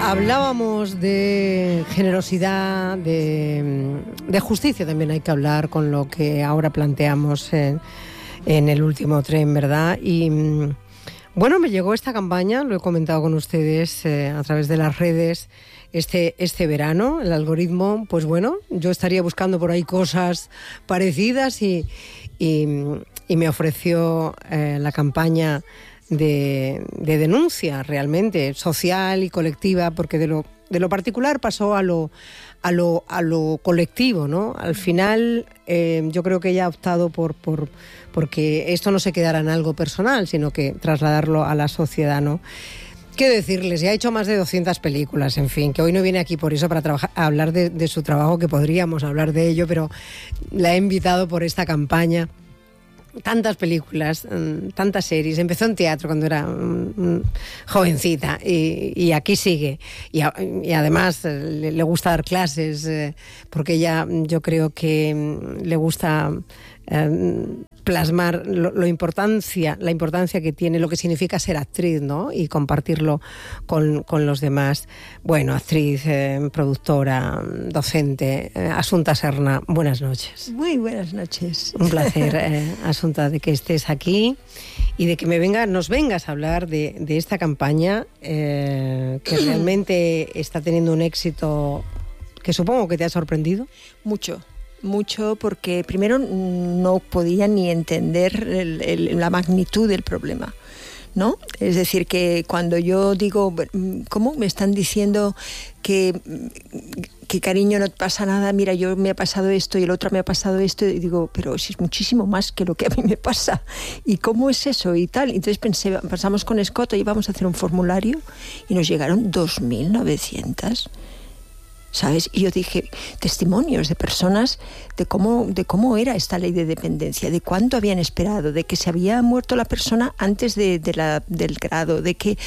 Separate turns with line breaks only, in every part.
Hablábamos de generosidad, de justicia, también hay que hablar con lo que ahora planteamos en el último tren, ¿verdad? Y bueno, me llegó esta campaña, lo he comentado con ustedes a través de las redes este verano. El algoritmo, pues bueno, yo estaría buscando por ahí cosas parecidas y me ofreció la campaña de denuncia realmente social y colectiva, porque de lo particular pasó a lo colectivo, ¿no? Al final yo creo que ella ha optado porque esto no se quedara en algo personal, sino que trasladarlo a la sociedad, ¿no? ¿Qué decirles? Ya ha hecho más de 200 películas, en fin, que hoy no viene aquí por eso para hablar de su trabajo, que podríamos hablar de ello, pero la he invitado por esta campaña. Tantas películas, tantas series. Empezó en teatro cuando era jovencita y aquí sigue. Y además le gusta dar clases porque ella, yo creo que le gusta plasmar la importancia que tiene, lo que significa ser actriz, ¿no? Y compartirlo con los demás. Bueno, actriz, productora, docente, Asunta Serna, buenas noches.
Muy buenas noches.
Un placer, Asunta, de que estés aquí y de que nos vengas a hablar de esta campaña que realmente está teniendo un éxito que supongo que te ha sorprendido.
Mucho, porque primero no podía ni entender la magnitud del problema, ¿no? Es decir, que cuando yo digo, ¿cómo me están diciendo que cariño, no pasa nada, mira, yo me ha pasado esto y el otro me ha pasado esto, y digo, pero si es muchísimo más que lo que a mí me pasa, ¿y cómo es eso? Y tal. Entonces pasamos con Escoto y íbamos a hacer un formulario y nos llegaron 2.900. ¿Sabes? Y yo dije, testimonios de personas de cómo era esta ley de dependencia, de cuánto habían esperado, de que se había muerto la persona antes del grado, de que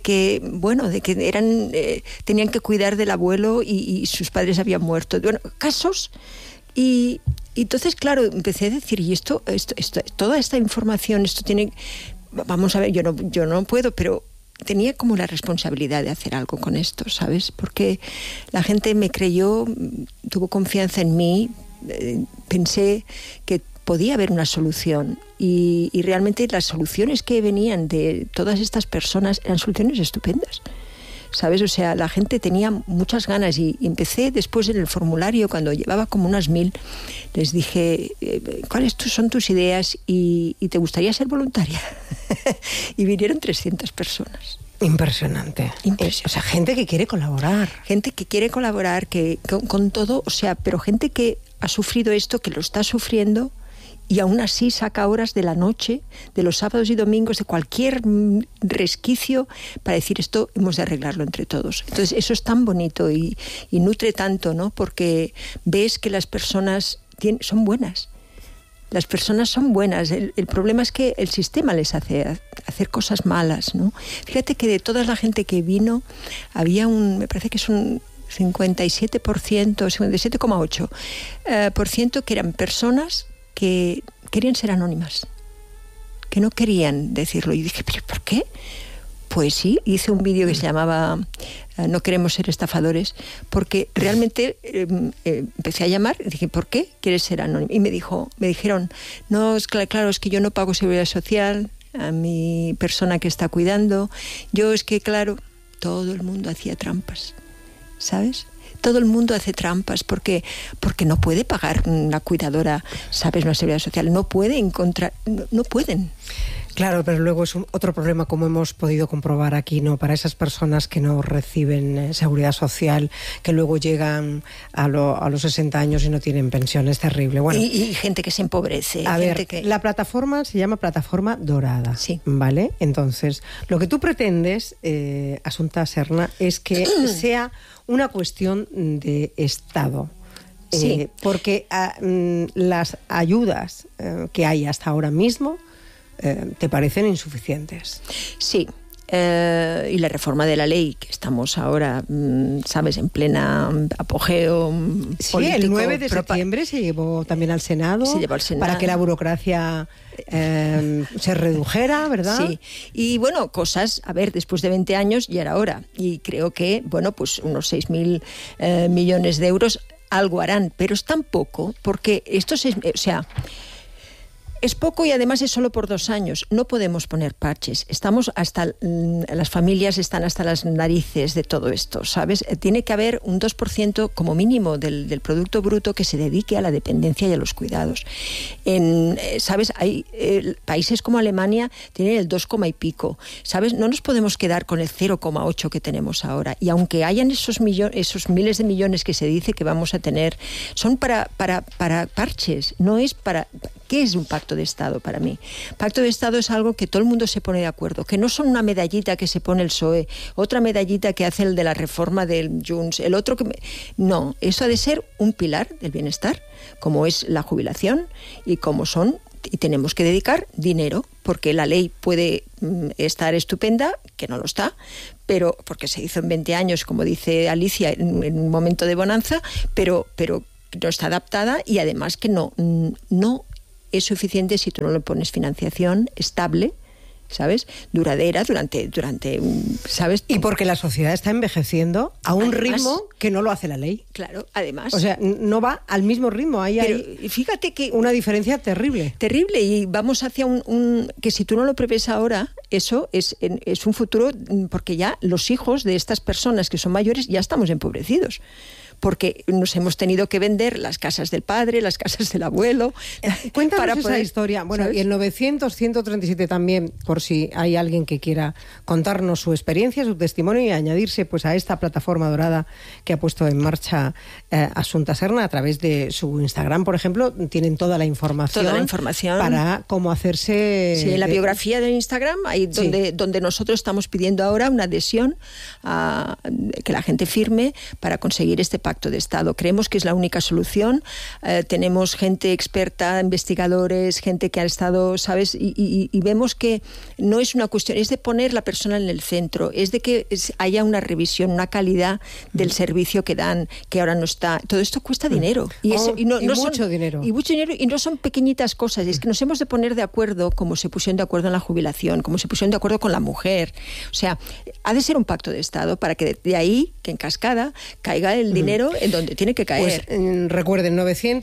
eran tenían que cuidar del abuelo y sus padres habían muerto. Bueno, casos. Y entonces, claro, empecé a decir, y esto toda esta información, esto tiene, vamos a ver, yo no puedo, pero tenía como la responsabilidad de hacer algo con esto, ¿sabes? Porque la gente me creyó, tuvo confianza en mí, pensé que podía haber una solución y realmente las soluciones que venían de todas estas personas eran soluciones estupendas, ¿sabes? O sea, la gente tenía muchas ganas y empecé después en el formulario, cuando llevaba como unas 1.000, les dije, ¿cuáles son tus ideas y te gustaría ser voluntaria? Y vinieron 300 personas.
Impresionante. O sea, gente que quiere colaborar.
Gente que quiere colaborar, que con todo, o sea, pero gente que ha sufrido esto, que lo está sufriendo, y aún así saca horas de la noche, de los sábados y domingos, de cualquier resquicio para decir esto hemos de arreglarlo entre todos. Entonces eso es tan bonito y nutre tanto, ¿no? Porque ves que las personas son buenas. Las personas son buenas. El problema es que el sistema les hace hacer cosas malas, ¿no? Fíjate que de toda la gente que vino había me parece que es un 57%, 57,8% que eran personas que querían ser anónimas, que no querían decirlo. Y dije, ¿pero por qué? Pues sí, hice un vídeo que se llamaba No queremos ser estafadores, porque realmente empecé a llamar y dije, ¿por qué quieres ser anónimo? Y me dijeron, no, es claro, es que yo no pago seguridad social a mi persona que está cuidando. Yo es que, claro, todo el mundo hacía trampas, ¿sabes? Todo el mundo hace trampas porque no puede pagar una cuidadora, ¿sabes? Una seguridad social. No pueden.
Claro, pero luego es otro problema, como hemos podido comprobar aquí, ¿no? Para esas personas que no reciben seguridad social, que luego llegan a los 60 años y no tienen pensión, es terrible. Bueno,
y gente que se empobrece.
La plataforma se llama Plataforma Dorada,
sí.
¿Vale? Entonces, lo que tú pretendes, Asunta Serna, es que sea una cuestión de Estado.
Sí.
Porque las ayudas que hay hasta ahora mismo te parecen insuficientes.
Sí. y la reforma de la ley, que estamos ahora, sabes, en plena apogeo político.
Sí, el 9 de septiembre se llevó también al Senado, para que la burocracia se redujera, ¿verdad?
Sí, y bueno, cosas, a ver, después de 20 años ya era hora, y creo que, bueno, pues unos 6.000 millones de euros algo harán, pero es tan poco, porque esto es poco y además es solo por 2 años. No podemos poner parches. Las familias están hasta las narices de todo esto, ¿sabes? Tiene que haber un 2% como mínimo del Producto Bruto que se dedique a la dependencia y a los cuidados. ¿Sabes? Hay países como Alemania tienen el 2, y pico. ¿Sabes? No nos podemos quedar con el 0,8 que tenemos ahora. Y aunque hayan esos miles de millones que se dice que vamos a tener, son para parches, no es para... ¿Qué es un pacto de Estado para mí? Pacto de Estado es algo que todo el mundo se pone de acuerdo, que no son una medallita que se pone el PSOE, otra medallita que hace el de la reforma del Junts, el otro que... No, eso ha de ser un pilar del bienestar, como es la jubilación y tenemos que dedicar dinero, porque la ley puede estar estupenda, que no lo está, pero porque se hizo en 20 años, como dice Alicia, en un momento de bonanza, pero no está adaptada y además que no es suficiente si tú no le pones financiación estable, ¿sabes? Duradera durante ¿sabes?
Y porque la sociedad está envejeciendo a un ritmo que no lo hace la ley.
Claro, además.
O sea, no va al mismo ritmo.
Fíjate que
una diferencia terrible.
Terrible, y vamos hacia que si tú no lo prevés ahora, eso es un futuro, porque ya los hijos de estas personas que son mayores ya estamos empobrecidos. Porque nos hemos tenido que vender las casas del padre, las casas del abuelo.
Cuéntanos esa historia. Bueno, ¿sabes? Y el 900-137 también, por si hay alguien que quiera contarnos su experiencia, su testimonio y añadirse pues a esta plataforma dorada que ha puesto en marcha Asunta Serna a través de su Instagram, por ejemplo, tienen toda la información.
Toda la información.
Para cómo hacerse...
Sí, en la biografía de Instagram, ahí donde nosotros estamos pidiendo ahora una adhesión a que la gente firme para conseguir este pacto de Estado. Creemos que es la única solución. Tenemos gente experta, investigadores, gente que ha estado, ¿sabes? Y vemos que no es una cuestión, es de poner la persona en el centro, es de que haya una revisión, una calidad del servicio que dan, que ahora no está. Todo esto cuesta dinero.
Mucho dinero.
Y mucho dinero, y no son pequeñitas cosas, es que nos hemos de poner de acuerdo como se pusieron de acuerdo en la jubilación, como se pusieron de acuerdo con la mujer. O sea, ha de ser un pacto de Estado para que de ahí, que en cascada, caiga el dinero en donde tiene que caer.
Pues recuerden,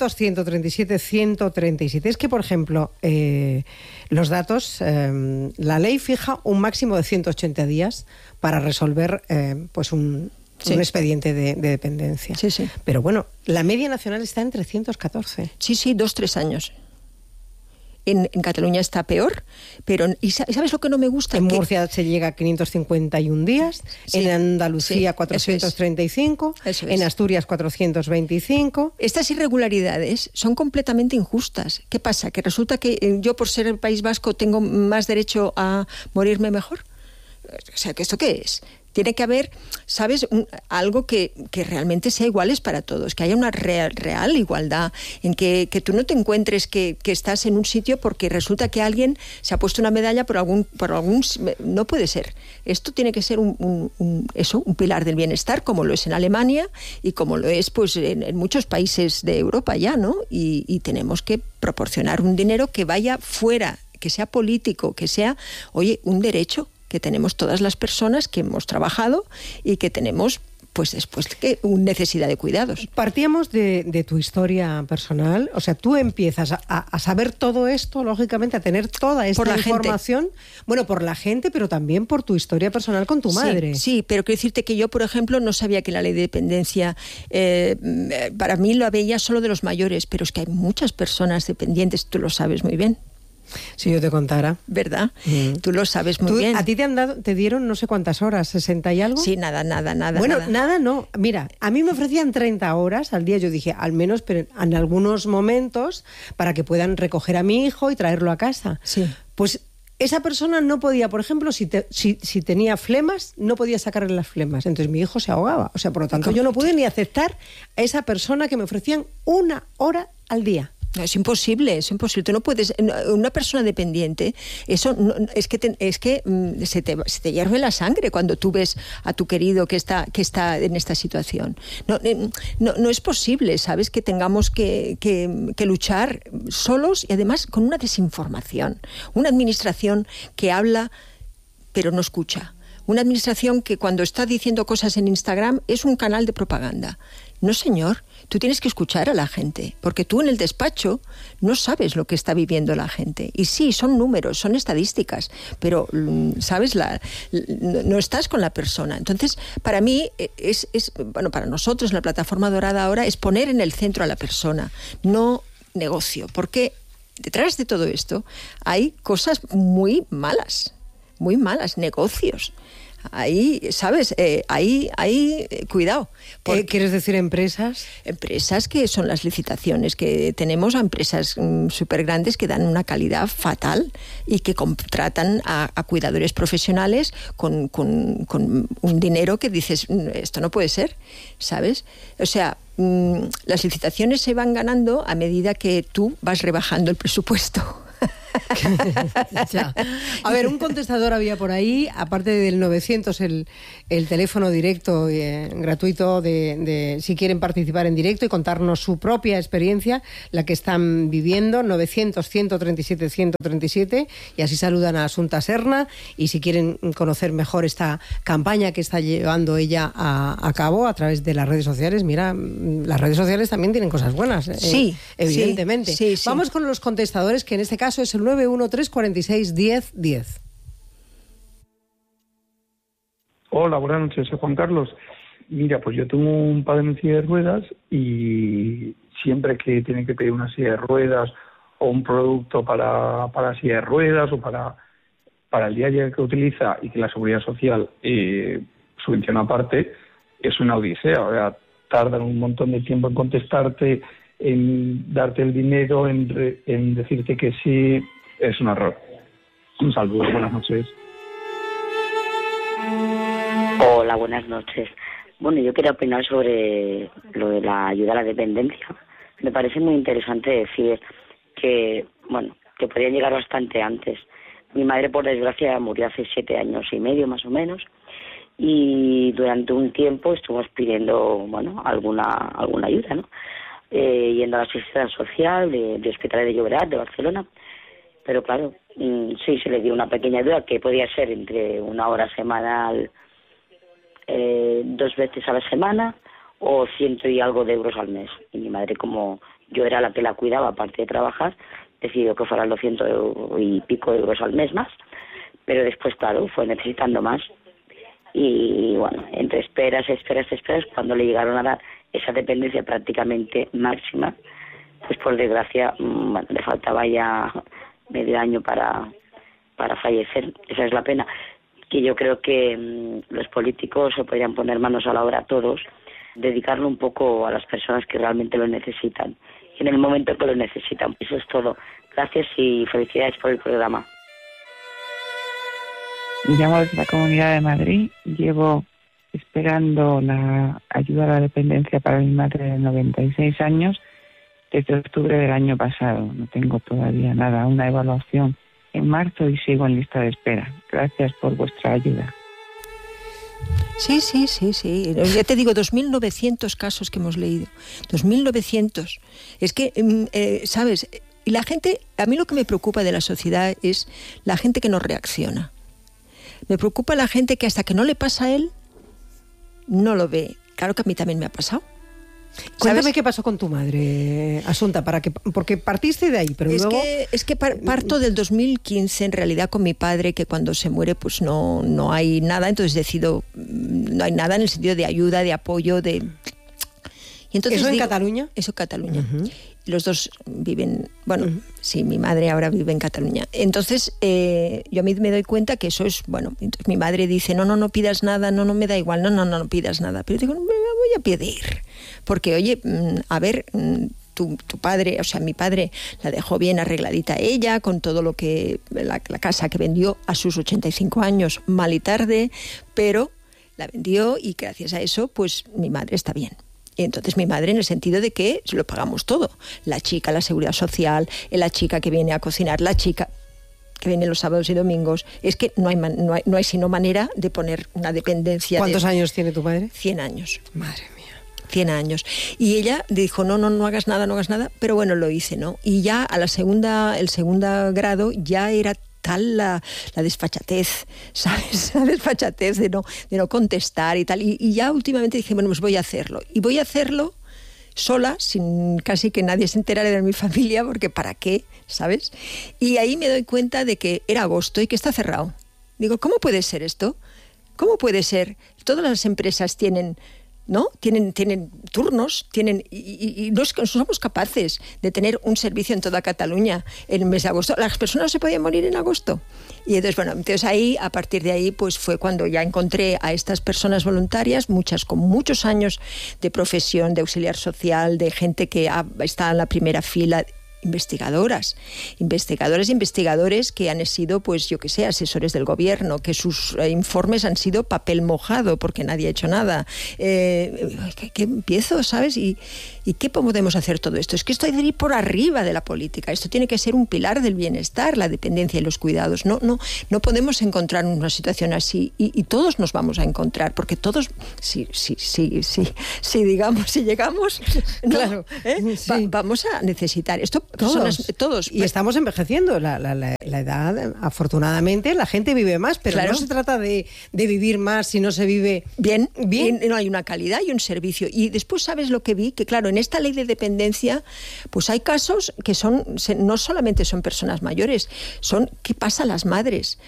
900-137-137. Es que, por ejemplo, los datos, la ley fija un máximo de 180 días para resolver pues un expediente de dependencia.
Sí, sí.
Pero bueno, la media nacional está en 314.
Sí, 2-3 años. En Cataluña está peor, pero ¿y sabes lo que no me gusta?
En Murcia se llega a 551 días, en Andalucía 435, en Asturias 425.
Estas irregularidades son completamente injustas. ¿Qué pasa? ¿Que resulta que yo por ser el País Vasco tengo más derecho a morirme mejor? O sea, ¿esto qué es? Tiene que haber, ¿sabes?, algo que realmente sea iguales para todos, que haya una real igualdad, en que tú no te encuentres que estás en un sitio porque resulta que alguien se ha puesto una medalla por algún no puede ser. Esto tiene que ser un pilar del bienestar, como lo es en Alemania y como lo es pues en muchos países de Europa ya, ¿no? Y tenemos que proporcionar un dinero que vaya fuera, que sea político, que sea, un derecho que tenemos todas las personas que hemos trabajado y que tenemos pues después necesidad de cuidados.
Partíamos de tu historia personal, o sea, tú empiezas a saber todo esto, lógicamente, a tener toda esta información, bueno, por la gente, pero también por tu historia personal con tu madre.
Sí, pero quiero decirte que yo, por ejemplo, no sabía que la ley de dependencia, para mí lo veía solo de los mayores, pero es que hay muchas personas dependientes, tú lo sabes muy bien.
Si yo te contara.
¿Verdad? Tú lo sabes muy bien.
¿A ti te dieron no sé cuántas horas? ¿60 y algo?
Sí, nada.
Bueno, nada no. Mira, a mí me ofrecían 30 horas al día. Yo dije, al menos, pero en algunos momentos, para que puedan recoger a mi hijo y traerlo a casa.
Sí.
Pues esa persona no podía, por ejemplo, si tenía flemas, no podía sacarle las flemas. Entonces mi hijo se ahogaba. O sea, por lo tanto, yo no pude ni aceptar a esa persona que me ofrecían 1 hora al día.
No, es imposible. Tú no puedes. Una persona dependiente, eso es que se te hierve la sangre cuando tú ves a tu querido que está en esta situación. No es posible, ¿sabes? Que tengamos que luchar solos y además con una desinformación. Una administración que habla pero no escucha. Una administración que cuando está diciendo cosas en Instagram es un canal de propaganda. No, señor. Tú tienes que escuchar a la gente, porque tú en el despacho no sabes lo que está viviendo la gente. Y sí, son números, son estadísticas, pero, ¿sabes? No estás con la persona. Entonces, para mí, para nosotros, la Plataforma Dorada ahora es poner en el centro a la persona, no negocio, porque detrás de todo esto hay cosas muy malas, negocios. Ahí, ¿sabes? Ahí cuidado.
¿Quieres decir empresas?
Empresas que son las licitaciones que tenemos a empresas súper grandes que dan una calidad fatal y que contratan a cuidadores profesionales con un dinero que dices, esto no puede ser, ¿sabes? O sea, las licitaciones se van ganando a medida que tú vas rebajando el presupuesto.
Ya. A ver, un contestador había por ahí, aparte del 900, el teléfono directo gratuito de si quieren participar en directo y contarnos su propia experiencia, la que están viviendo, 900-137-137, y así saludan a Asunta Serna, y si quieren conocer mejor esta campaña que está llevando ella a cabo a través de las redes sociales. Mira, las redes sociales también tienen cosas buenas,
sí,
evidentemente.
Sí.
Vamos con los contestadores, que en este caso es el 913461010.
Hola, buenas noches, soy Juan Carlos. Mira, pues yo tengo un padre en silla de ruedas y siempre que tiene que pedir una silla de ruedas o un producto para silla de ruedas o para el día a día que utiliza y que la Seguridad Social subvenciona aparte, es una odisea. O sea, tardan un montón de tiempo en contestarte, en darte el dinero, en decirte que sí. Es un error. Un saludo, buenas noches.
Hola, buenas noches. Bueno, yo quería opinar sobre lo de la ayuda a la dependencia. Me parece muy interesante decir que podían llegar bastante antes. Mi madre, por desgracia, murió hace 7 años y medio, más o menos, y durante un tiempo estuvimos pidiendo, alguna ayuda, ¿no? Yendo a la asistencia social de Hospitalet de Llobregat, de Barcelona. Pero claro, sí, se le dio una pequeña ayuda que podía ser entre 1 hora semanal, 2 veces a la semana, o 100 y algo de euros al mes. Y mi madre, como yo era la que la cuidaba, aparte de trabajar, decidió que fueran 200 y pico euros al mes más. Pero después, claro, fue necesitando más. Y bueno, entre esperas, cuando le llegaron a dar esa dependencia prácticamente máxima, pues por desgracia, le faltaba ya medio año para fallecer. Esa es la pena, que yo creo que los políticos se podrían poner manos a la obra todos, dedicarlo un poco a las personas que realmente lo necesitan, y en el momento que lo necesitan. Eso es todo. Gracias y felicidades por el programa.
Me llamo desde la Comunidad de Madrid. Llevo esperando la ayuda a la dependencia para mi madre de 96 años desde octubre del año pasado. No tengo todavía nada, una evaluación en marzo y sigo en lista de espera. Gracias por vuestra ayuda.
Sí. Ya te digo, 2.900 casos que hemos leído. 2.900. Es que, ¿sabes? Y la gente, a mí lo que me preocupa de la sociedad es la gente que no reacciona. Me preocupa la gente que hasta que no le pasa a él, no lo ve. Claro que a mí también me ha pasado.
Cuéntame qué pasó con tu madre, Asunta, porque partiste de ahí, pero luego...
Es que parto del 2015, en realidad, con mi padre, que cuando se muere pues no hay nada, entonces decido, no hay nada en el sentido de ayuda, de apoyo, de... Y entonces
¿Eso en Cataluña?
Eso en Cataluña.
Uh-huh.
Los dos viven, sí, mi madre ahora vive en Cataluña. Entonces, yo a mí me doy cuenta que eso es, entonces mi madre dice, no pidas nada, no me da igual, no pidas nada. Pero digo, me voy a pedir. Porque, oye, a ver, tu padre, o sea, mi padre la dejó bien arregladita ella, con todo lo que, la casa que vendió a sus 85 años, mal y tarde, pero la vendió y gracias a eso, pues mi madre está bien. Y entonces mi madre, en el sentido de que lo pagamos todo. La chica, la seguridad social, la chica que viene a cocinar, la chica que viene los sábados y domingos. Es que no hay sino manera de poner una dependencia.
¿Cuántos años tiene tu madre?
100 años.
Madre mía.
100 años. Y ella dijo, no hagas nada, pero bueno, lo hice, ¿no? Y ya a el segundo grado ya era tal la desfachatez, ¿sabes? La desfachatez de no contestar y tal. Y ya últimamente dije, bueno, pues voy a hacerlo. Y voy a hacerlo sola, sin casi que nadie se enterara de mi familia, porque ¿para qué? ¿Sabes? Y ahí me doy cuenta de que era agosto y que está cerrado. Digo, ¿cómo puede ser esto? ¿Cómo puede ser? Todas las empresas tienen... ¿no? Tienen turnos, y no somos capaces de tener un servicio en toda Cataluña en el mes de agosto. Las personas se podían morir en agosto. Y entonces ahí, a partir de ahí, pues fue cuando ya encontré a estas personas voluntarias, muchas con muchos años de profesión, de auxiliar social, de gente que está en la primera fila, investigadores que han sido, pues yo que sé, asesores del gobierno, que sus informes han sido papel mojado porque nadie ha hecho nada. ¿Qué empiezo, sabes? ¿Y qué podemos hacer todo esto? Es que esto hay de ir por arriba de la política. Esto tiene que ser un pilar del bienestar, la dependencia y los cuidados. No podemos encontrar una situación así y todos nos vamos a encontrar, porque todos, si llegamos,
claro,
vamos a necesitar esto.
Todos. Y estamos envejeciendo. La edad, afortunadamente, la gente vive más, pero claro, no se trata de vivir más si no se vive
bien. No hay una calidad y un servicio. Y después, ¿sabes lo que vi? Que claro, en esta ley de dependencia, pues hay casos que no solamente son personas mayores, ¿qué pasa a las madres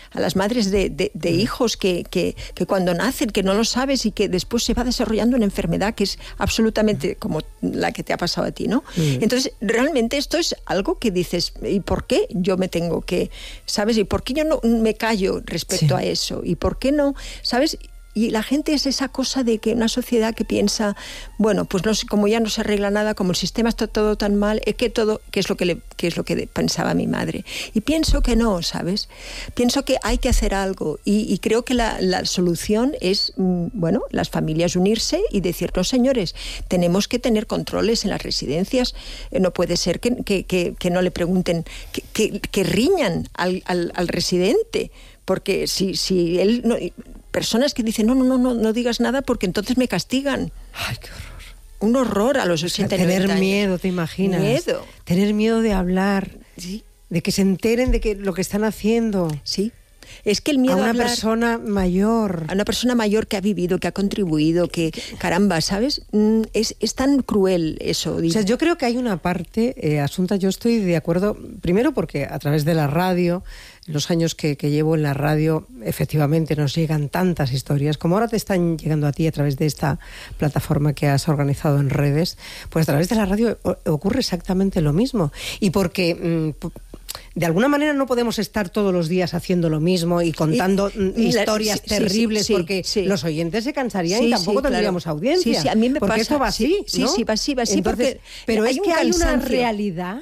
de hijos que cuando nacen, que no lo sabes y que después se va desarrollando una enfermedad que es absolutamente como la que te ha pasado a ti, ¿no? Entonces, realmente esto es algo que dices, ¿y por qué yo me tengo que, sabes? ¿Y por qué yo no me callo respecto a eso? ¿Y por qué no, sabes? Y la gente es esa cosa de que una sociedad que piensa, bueno, pues no sé, como ya no se arregla nada, como el sistema está todo tan mal, que es lo que pensaba mi madre. Y pienso que no, ¿sabes? Pienso que hay que hacer algo y creo que la solución es, bueno, las familias unirse y decir, no, señores, tenemos que tener controles en las residencias. No puede ser que no le pregunten, que riñan al residente, porque si él... personas que dicen, no digas nada porque entonces me castigan.
¡Ay, qué horror!
Un horror a los 80 y 90 años.
Tener miedo, ¿te imaginas?
Miedo.
Tener miedo de hablar.
Sí.
De que se enteren de lo que están haciendo.
Sí. Es que el miedo
a una persona mayor.
A una persona mayor que ha vivido, que ha contribuido, que, caramba, ¿sabes? Es tan cruel eso.
O sea, yo creo que hay una parte, Asunta, yo estoy de acuerdo, primero porque a través de la radio, los años que llevo en la radio, efectivamente nos llegan tantas historias, como ahora te están llegando a ti a través de esta plataforma que has organizado en redes, pues a través de la radio ocurre exactamente lo mismo. Y porque... de alguna manera no podemos estar todos los días haciendo lo mismo y contando historias terribles porque los oyentes se cansarían y tampoco tendríamos audiencia.
Sí, a mí me
porque
pasa.
esto va así, ¿no?
Sí, va así.
Entonces, pero es que hay una realidad,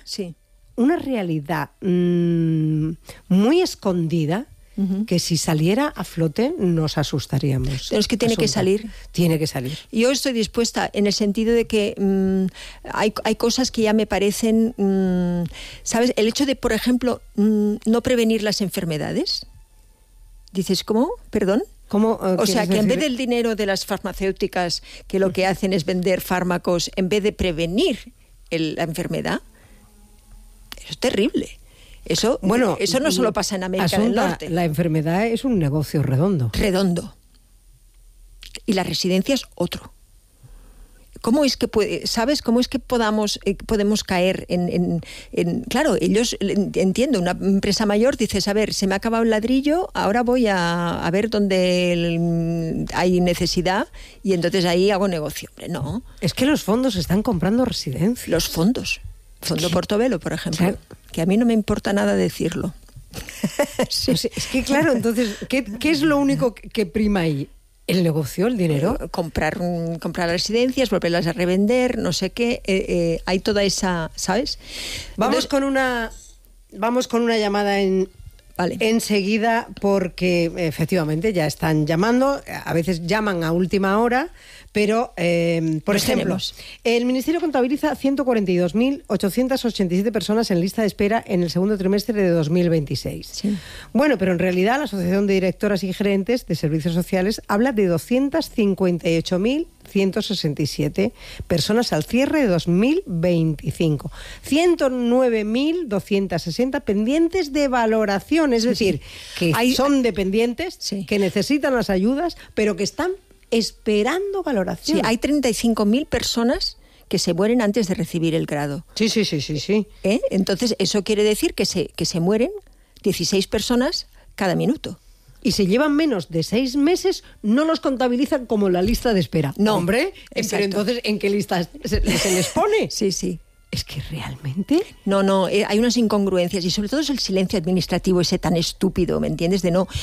muy escondida, que si saliera a flote nos asustaríamos.
Pero es que tiene que salir.
Tiene que salir.
Yo estoy dispuesta en el sentido de que hay cosas que ya me parecen, ¿sabes? El hecho de, por ejemplo, no prevenir las enfermedades. Dices, ¿cómo? ¿Perdón?
¿Cómo,
o sea, que en vez del dinero de las farmacéuticas, que lo que hacen es vender fármacos, en vez de prevenir la enfermedad, eso es terrible. Eso no solo pasa en América del Norte.
La enfermedad es un negocio redondo.
Redondo. Y la residencia es otro. ¿Cómo es que podemos caer en claro, ellos, entiendo, una empresa mayor dices, a ver, se me ha acabado el ladrillo, ahora voy a ver dónde hay necesidad y entonces ahí hago negocio. Hombre, no.
Es que los fondos están comprando residencias.
Los fondos. Fondo Portobelo, por ejemplo. Claro. Que a mí no me importa nada decirlo.
Sí. Pues es que claro, entonces, ¿qué es lo único que prima ahí? ¿El negocio, el dinero?
Comprar residencias, volverlas a revender, no sé qué. Hay toda esa, ¿sabes?
Vamos con una llamada en
Vale.
Enseguida, porque efectivamente ya están llamando, a veces llaman a última hora, pero, por ejemplo, el Ministerio contabiliza 142.887 personas en lista de espera en el segundo trimestre de 2026.
Sí.
Bueno, pero en realidad la Asociación de Directoras y Gerentes de Servicios Sociales habla de 258.167 personas al cierre de 2025. 109.260 pendientes de valoración, es decir, que son dependientes, que necesitan las ayudas, pero que están esperando valoración.
Sí, hay 35.000 personas que se mueren antes de recibir el grado.
Sí.
Entonces, eso quiere decir que se mueren 16 personas cada minuto.
Y si llevan menos de 6 meses, no los contabilizan como la lista de espera.
No,
hombre, pero entonces, ¿en qué lista se les pone?
Sí.
Es que realmente...
No, hay unas incongruencias y sobre todo es el silencio administrativo ese tan estúpido, ¿me entiendes? De no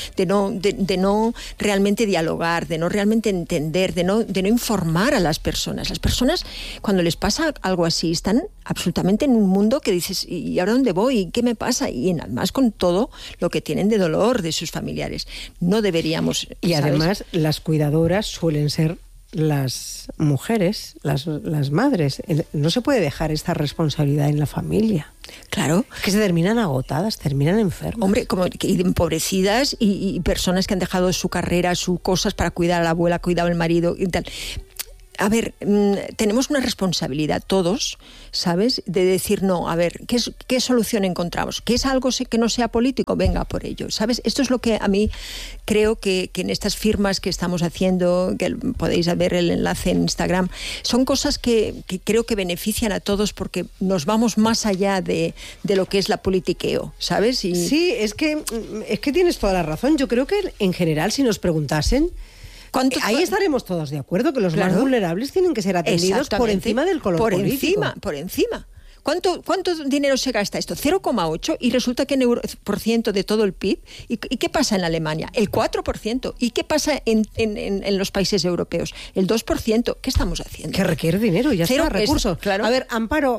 realmente dialogar, de no realmente entender, de no informar a las personas. Las personas, cuando les pasa algo así, están absolutamente en un mundo que dices, ¿y ahora dónde voy? ¿Qué me pasa? Y además con todo lo que tienen de dolor de sus familiares. No deberíamos...
Y además las cuidadoras suelen ser las mujeres, las madres. No se puede dejar esta responsabilidad en la familia.
Claro.
Que se terminan agotadas, terminan enfermas.
Hombre, como empobrecidas y personas que han dejado su carrera, sus cosas para cuidar a la abuela, cuidar al marido y tal. A ver, tenemos una responsabilidad todos, ¿sabes? De decir, no, a ver, ¿qué solución encontramos? ¿Qué es algo que no sea político? Venga por ello, ¿sabes? Esto es lo que a mí creo que en estas firmas que estamos haciendo, que podéis ver el enlace en Instagram, son cosas que creo que benefician a todos porque nos vamos más allá de lo que es la politiqueo, ¿sabes?
Sí, es que tienes toda la razón. Yo creo que en general, si nos preguntasen, ahí estaremos todos de acuerdo, que los más vulnerables tienen que ser atendidos por encima del color político.
Por encima. ¿Cuánto dinero se gasta esto? 0,8 y resulta que por ciento de todo el PIB. ¿Y qué pasa en Alemania? El 4%. ¿Y qué pasa en los países europeos? El 2%. ¿Qué estamos haciendo?
Que requiere dinero, ya está, recursos.
Claro.
A ver, Amparo,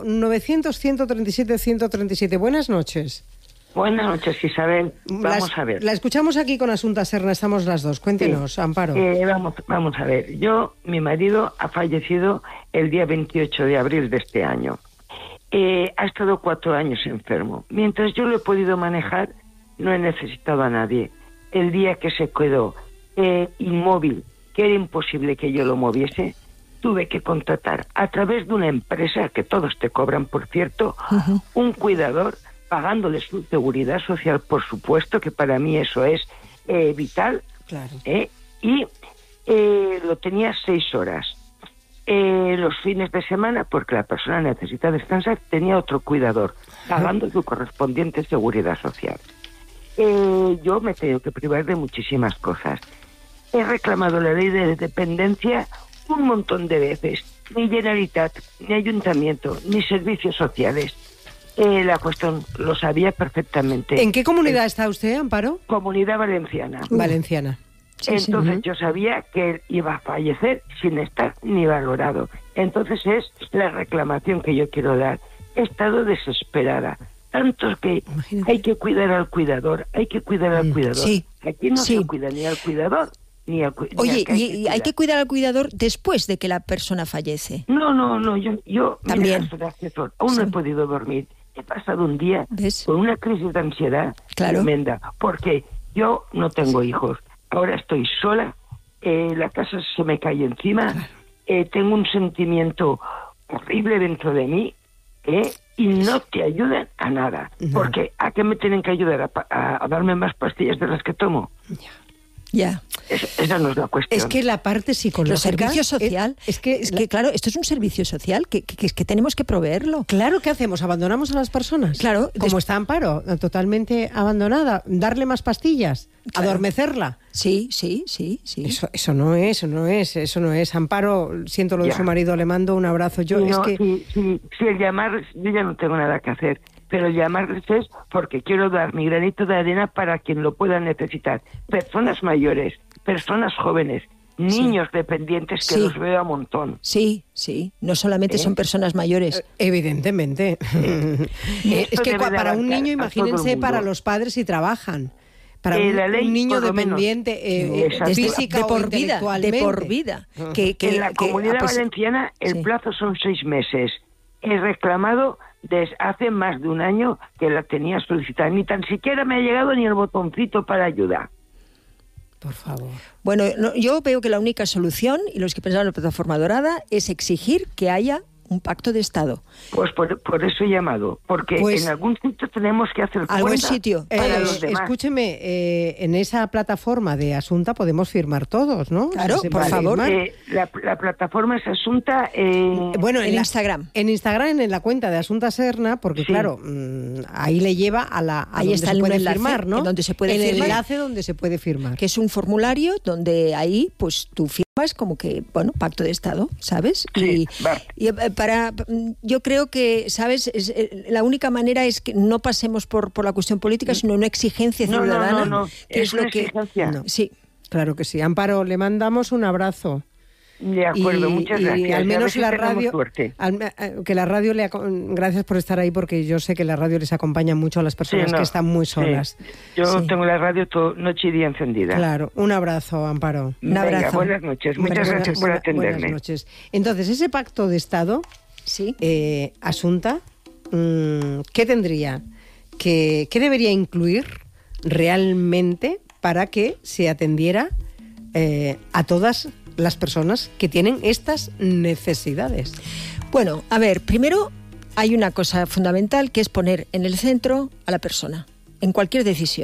900-137-137. Buenas noches.
Buenas noches, Isabel. Vamos a ver.
La escuchamos aquí con Asunta Serna, estamos las dos. Cuéntenos, sí. Amparo.
Vamos a ver. Mi marido ha fallecido el día 28 de abril de este año. Ha estado 4 años enfermo. Mientras yo lo he podido manejar, no he necesitado a nadie. El día que se quedó inmóvil, que era imposible que yo lo moviese, tuve que contratar a través de una empresa, que todos te cobran, por cierto, un cuidador, pagándole su seguridad social, por supuesto, que para mí eso es vital.
Claro.
Y lo tenía 6 horas. Los fines de semana, porque la persona necesita descansar, tenía otro cuidador, pagando su correspondiente seguridad social. Yo me he tenido que privar de muchísimas cosas. He reclamado la ley de dependencia un montón de veces. Ni Generalitat, ni Ayuntamiento, ni servicios sociales. La cuestión lo sabía perfectamente.
¿En qué comunidad está usted, Amparo?
Comunidad Valenciana.
Valenciana.
Entonces yo sabía que él iba a fallecer sin estar ni valorado. Entonces es la reclamación que yo quiero dar. He estado desesperada. Tanto que hay que cuidar al cuidador, hay que cuidar al cuidador.
Sí.
Aquí no se cuida ni al cuidador, ni al cuidador.
Oye, y hay que cuidar al cuidador después de que la persona fallece.
No, yo
también.
Mira, aún no he podido dormir. He pasado un día con una crisis de ansiedad tremenda, porque yo no tengo hijos. Ahora estoy sola, la casa se me cae encima, tengo un sentimiento horrible dentro de mí, y no te ayudan a nada. Porque ¿a qué me tienen que ayudar? ¿A darme más pastillas de las que tomo?
Ya.
Esa no es la cuestión.
Es que la parte psicológica...
Los servicios social... Es que claro, esto es un servicio social que tenemos que proveerlo.
Claro, ¿qué hacemos? ¿Abandonamos a las personas?
Claro.
Como está Amparo, totalmente abandonada. ¿Darle más pastillas? Claro. ¿Adormecerla?
Sí.
Eso no es. Amparo, siento lo de su marido, le mando un abrazo.
Si el llamar, yo ya no tengo nada que hacer. Pero llamarles es porque quiero dar mi granito de arena para quien lo pueda necesitar. Personas mayores, personas jóvenes, niños dependientes que los veo a montón.
Sí, no solamente son personas mayores.
Evidentemente. Es que para un niño, imagínense, para los padres si trabajan. Para un niño dependiente física o intelectualmente.
De por vida.
En la Comunidad Valenciana el plazo son 6 meses. He reclamado desde hace más de un año que la tenía solicitada. Ni tan siquiera me ha llegado ni el botoncito para ayudar.
Por favor.
Bueno, yo veo que la única solución, y los que pensaban en la plataforma dorada, es exigir que haya un pacto de Estado.
Pues por eso he llamado, porque en algún sitio tenemos que hacer
algún sitio
para los demás.
Escúcheme, en esa plataforma de Asunta podemos firmar todos, ¿no?
Claro, por favor.
La plataforma es Asunta...
bueno, en Instagram.
En Instagram, en la cuenta de Asunta Serna, porque claro, ahí le lleva ahí
está el
puede
enlace,
firmar, ¿no?
Donde se puede firmar.
El enlace donde se puede firmar.
Que es un formulario donde ahí, pues tú firmas como que, pacto de Estado, ¿sabes?
Sí,
yo creo que, ¿sabes? La única manera es que no pasemos por la cuestión política, sino una exigencia ciudadana.
No.
Que es lo que...
exigencia.
Sí.
Claro que sí. Amparo, le mandamos un abrazo.
De acuerdo, muchas gracias.
Y al menos
la radio,
que la radio gracias por estar ahí, porque yo sé que la radio les acompaña mucho a las personas que están muy solas.
Yo tengo la radio noche y día encendida.
Claro, un abrazo, Amparo.
Un abrazo.
Buenas noches, muchas gracias por atenderme.
Buenas noches. Entonces, ese pacto de Estado, Asunta, ¿qué tendría? ¿Qué debería incluir realmente para que se atendiera a todas las personas que tienen estas necesidades?
Bueno, a ver, primero hay una cosa fundamental que es poner en el centro a la persona, en cualquier decisión.